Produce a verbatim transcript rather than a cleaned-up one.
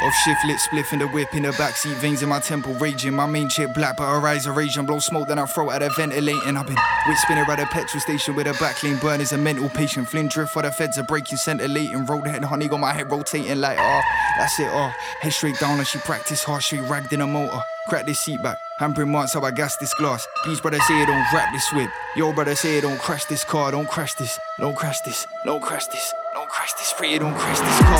Off shift, lit spliff in the whip in the backseat, veins in my temple raging. My main chick black, but her eyes are raging. Blow smoke, then I throw at her ventilating. I've been whip spinner at a petrol station with a back lane burn is a mental patient. Flynn drift for the feds are breaking, scintillating. Roadhead honey got my head rotating like ah, oh, that's it ah. Oh. Head straight down like she practice hard, straight ragged in a motor. Crack this seat back, handprint marks how I gas this glass. Beach brother say don't wrap this whip. Yo brother say don't crash this car, don't crash this, don't crash this, don't crash this, don't crash this, pray don't crash this car.